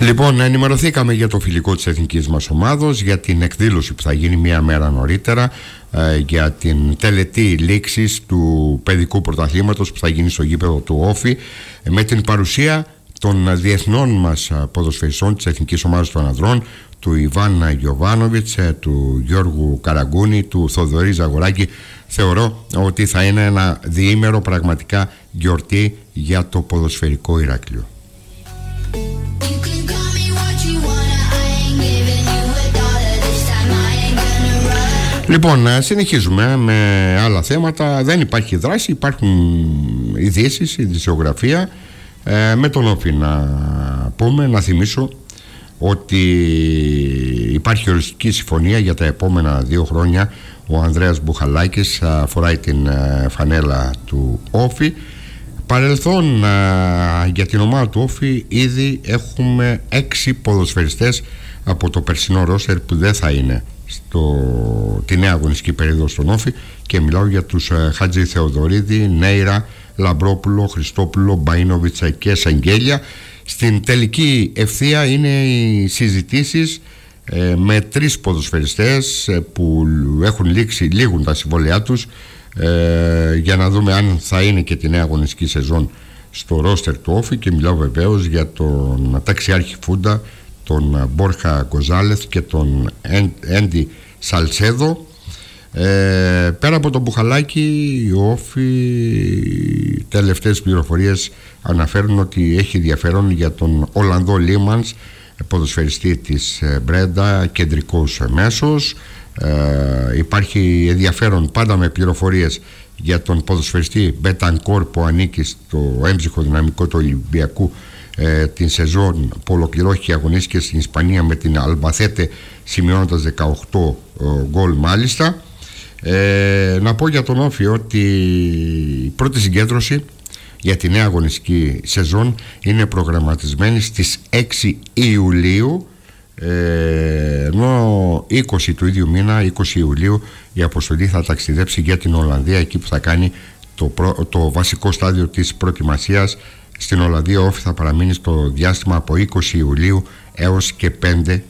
Λοιπόν, ενημερωθήκαμε για το φιλικό της εθνικής μας ομάδος, για την εκδήλωση που θα γίνει μία μέρα νωρίτερα, για την τελετή λήξης του παιδικού πρωταθλήματος που θα γίνει στο γήπεδο του Όφη, με την παρουσία των διεθνών μας ποδοσφαιριστών της εθνικής ομάδας των ανδρών, του Ιβάν Γιοβάνοβιτς, του Γιώργου Καραγκούνη, του Θοδωρή Ζαγοράκη. Θεωρώ ότι θα είναι ένα διήμερο πραγματικά γιορτή για το ποδοσφαιρικό Ηράκλειο. Λοιπόν, συνεχίζουμε με άλλα θέματα. Δεν υπάρχει δράση, υπάρχουν ειδήσεις, ειδησιογραφία. Με τον Όφη να θυμίσω ότι υπάρχει οριστική συμφωνία για τα επόμενα 2 χρόνια. Ο Ανδρέας Μπουχαλάκης φοράει την φανέλα του Όφη. Παρελθόν, για την ομάδα του Όφη ήδη έχουμε 6 ποδοσφαιριστές από το περσινό ρόστερ που δεν θα είναι τη νέα αγωνιστική περίοδο στον Όφη, και μιλάω για τους Χατζη Θεοδωρίδη, Νέιρα, Λαμπρόπουλο, Χριστόπουλο, Μπαΐνοβιτσα και Σαγγέλια. Στην τελική ευθεία είναι οι συζητήσεις με 3 ποδοσφαιριστές που λήγουν τα συμβόλαιά τους, για να δούμε αν θα είναι και τη νέα αγωνιστική σεζόν στο ρόστερ του Όφη, και μιλάω βεβαίως για τον ταξιάρχη Φούντα, τον Μπόρχα Γκοζάλεθ και τον Έντι Σαλσέδο. Πέρα από τον Μπουχαλάκη, ο Όφη, τελευταίες πληροφορίες αναφέρουν ότι έχει ενδιαφέρον για τον Ολλανδό Λίμανς, ποδοσφαιριστή της Μπρέντα, κεντρικός μέσος. Υπάρχει ενδιαφέρον πάντα με πληροφορίες για τον ποδοσφαιριστή Μπετανκόρ που ανήκει στο έμψυχο δυναμικό του Ολυμπιακού την σεζόν που ολοκληρώθηκε, αγωνίστηκε στην Ισπανία με την Αλμπαθέτε, σημειώνοντας 18 γκολ μάλιστα. Να πω για τον Όφη ότι η πρώτη συγκέντρωση για τη νέα αγωνιστική σεζόν είναι προγραμματισμένη στις 6 Ιουλίου, ενώ 20 του ίδιου μήνα, 20 Ιουλίου, η αποστολή θα ταξιδέψει για την Ολλανδία, εκεί που θα κάνει το βασικό στάδιο της προετοιμασίας. Στην Ολλανδία ο Όφη θα παραμείνει στο διάστημα από 20 Ιουλίου έως και 5